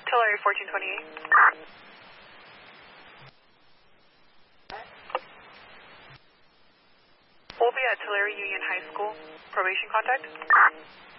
Tulare 1428. We'll be at Tulare Union High School. Probation contact?